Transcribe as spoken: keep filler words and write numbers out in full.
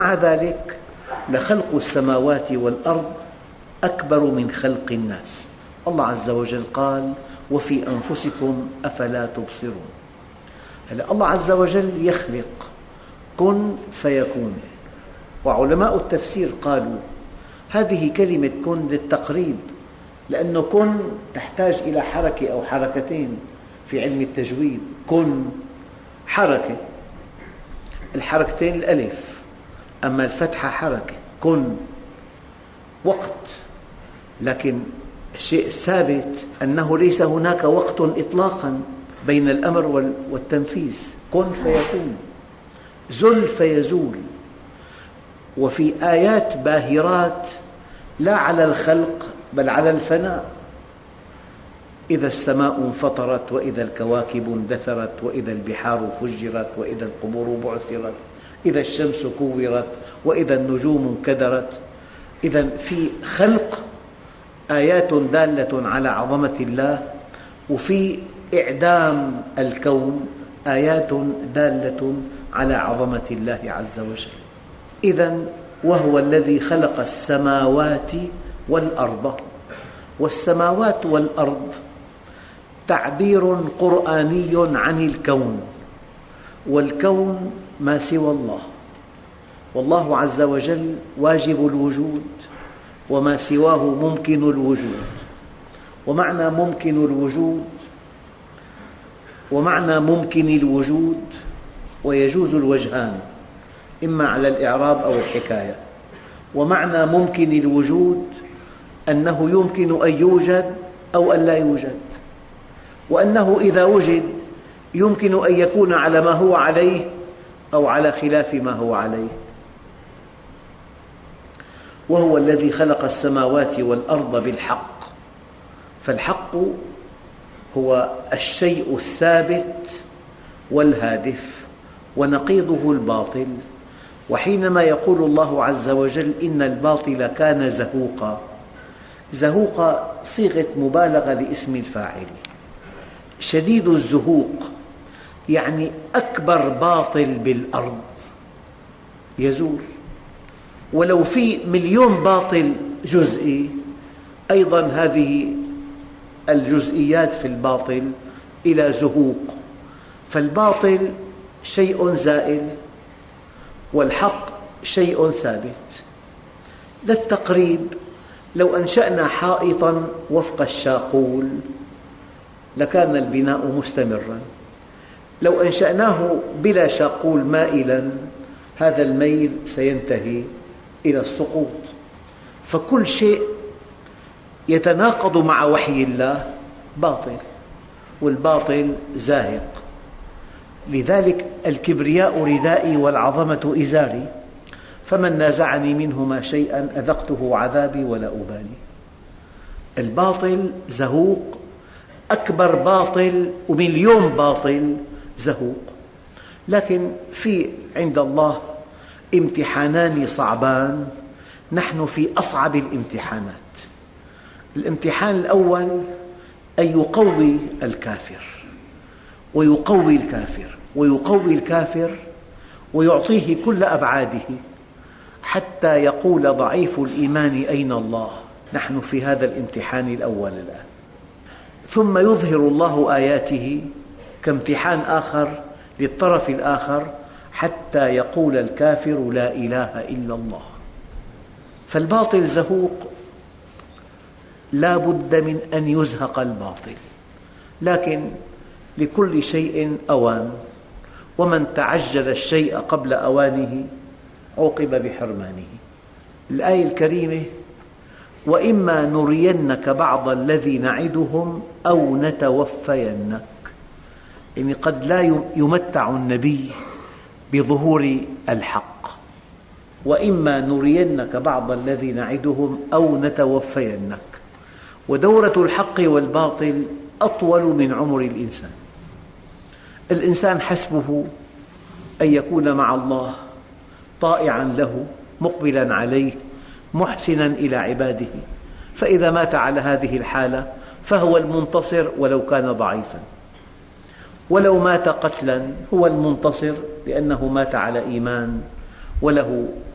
مع ذلك لخلق السماوات والأرض أكبر من خلق الناس. الله عز وجل قال: وفي أنفسكم أفلا تبصرون. هلأ الله عز وجل يخلق كن فيكون، وعلماء التفسير قالوا هذه كلمة كن للتقريب، لأنه كن تحتاج إلى حركة أو حركتين في علم التجويد. كن حركة، الحركتين الألف، أما الفتحة حركة. كن وقت، لكن الشيء الثابت أنه ليس هناك وقت إطلاقا بين الأمر والتنفيذ. كن فيكون، زل فيزول. وفي آيات باهرات لا على الخلق بل على الفناء: إذا السماء انفطرت، وإذا الكواكب اندثرت، وإذا البحار فجرت، وإذا القبور بعثرت، إذا الشمس كورت، وإذا النجوم انكدرت. إذن في خلق آيات دالة على عظمة الله، وفي إعدام الكون آيات دالة على عظمة الله عز وجل. إذن وهو الذي خلق السماوات والأرض. والسماوات والأرض تعبير قرآني عن الكون، والكون ما سوى الله، والله عز وجل واجب الوجود، وما سواه ممكن الوجود. ومعنى ممكن الوجود ومعنى ممكن الوجود ويجوز الوجهان، إما على الإعراب أو الحكاية. ومعنى ممكن الوجود أنه يمكن أن يوجد أو أن لا يوجد، وأنه إذا وجد يمكن أن يكون على ما هو عليه أو على خلاف ما هو عليه. وهو الذي خلق السماوات والأرض بالحق. فالحق هو الشيء الثابت والهادف، ونقيضه الباطل. وحينما يقول الله عز وجل: إن الباطل كان زهوقا، زهوقا صيغة مبالغة لاسم الفاعل. شديد الزهوق يعني أكبر باطل بالأرض يزول، ولو في مليون باطل جزئي أيضا هذه الجزئيات في الباطل إلى زهوق. فالباطل شيء زائل والحق شيء ثابت. للتقريب، لو أنشأنا حائطا وفق الشاقول لكان البناء مستمرا. لو أنشأناه بلا شاقول مائلا، هذا الميل سينتهي إلى السقوط. فكل شيء يتناقض مع وحي الله باطل، والباطل زاهق. لذلك الكبرياء ردائي والعظمة إزاري، فمن نازعني منهما شيئا أذقته عذابي ولا أبالي. الباطل زهوق، أكبر باطل ومليون باطل زهوق. لكن في عند الله امتحانان صعبان، نحن في أصعب الامتحانات. الامتحان الأول أن يقوي الكافر ويقوي الكافر ويقوي الكافر ويعطيه كل أبعاده حتى يقول ضعيف الإيمان: أين الله؟ نحن في هذا الامتحان الأول الآن. ثم يظهر الله آياته كامتحان آخر للطرف الآخر حتى يقول الكافر: لا إله إلا الله. فالباطل زهوق، لا بد من أن يزهق الباطل، لكن لكل شيء أوان، ومن تعجل الشيء قبل أوانه عوقب بحرمانه. الآية الكريمة: وإما نرينك بعض الذي نعدهم أو نتوفينك. يعني قد لا يمتع النبي بظهور الحق. وإما نرينك بعض الذي نعدهم أو نتوفينك. ودورة الحق والباطل أطول من عمر الإنسان. الإنسان حسبه أن يكون مع الله طائعا له مقبلا عليه محسنا إلى عباده، فإذا مات على هذه الحالة فهو المنتصر ولو كان ضعيفا. ولو مات قتلا هو المنتصر لأنه مات على إيمان وله